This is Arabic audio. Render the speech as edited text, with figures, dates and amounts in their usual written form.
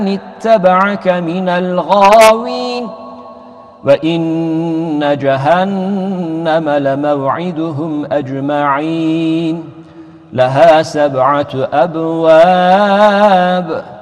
اتبعك من الغاوين وإن جهنم لموعدهم أجمعين لها 7 أبواب